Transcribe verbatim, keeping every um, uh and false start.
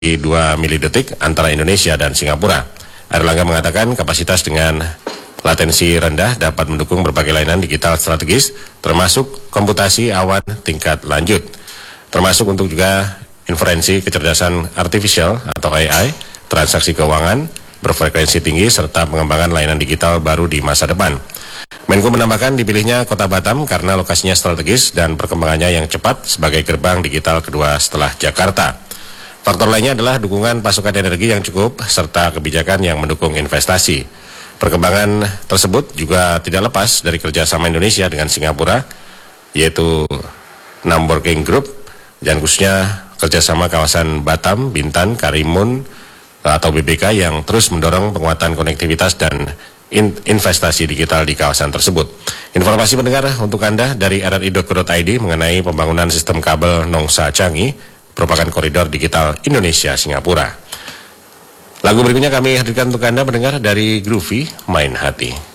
dua milidetik antara Indonesia dan Singapura. Airlangga mengatakan kapasitas dengan latensi rendah dapat mendukung berbagai layanan digital strategis, termasuk komputasi awan tingkat lanjut, termasuk untuk juga inferensi kecerdasan artifisial atau A I, transaksi keuangan berfrekuensi tinggi, serta pengembangan layanan digital baru di masa depan. Menko menambahkan dipilihnya Kota Batam karena lokasinya strategis dan perkembangannya yang cepat sebagai gerbang digital kedua setelah Jakarta. Faktor lainnya adalah dukungan pasokan energi yang cukup serta kebijakan yang mendukung investasi. Perkembangan tersebut juga tidak lepas dari kerjasama Indonesia dengan Singapura, yaitu enam working group, dan khususnya kerjasama kawasan Batam, Bintan, Karimun, atau B B K yang terus mendorong penguatan konektivitas dan investasi digital di kawasan tersebut. Informasi pendengar untuk Anda dari r r i dot co dot i d mengenai pembangunan sistem kabel Nongsa Changi, merupakan koridor digital Indonesia-Singapura. Lagu berikutnya kami hadirkan untuk Anda mendengar dari Groovy, Main Hati.